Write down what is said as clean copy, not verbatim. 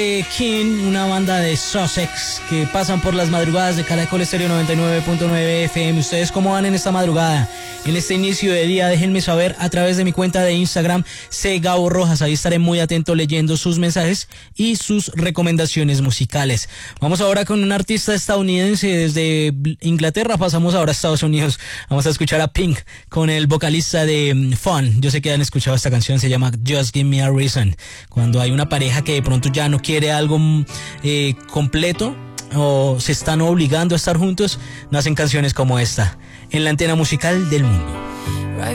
King, una banda de Sussex que pasan por las madrugadas de Caracol Estéreo 99.9 FM. ¿Ustedes cómo van en esta madrugada? En este inicio de día, déjenme saber a través de mi cuenta de Instagram, Gabo Rojas. Ahí estaré muy atento leyendo sus mensajes y sus recomendaciones musicales. Vamos ahora con un artista estadounidense desde Inglaterra. Pasamos ahora a Estados Unidos. Vamos a escuchar a Pink con el vocalista de Fun. Yo sé que han escuchado esta canción, se llama Just Give Me a Reason. Cuando hay una pareja que de pronto ya no quiere algo completo o se están obligando a estar juntos, nacen canciones como esta en la antena musical del mundo.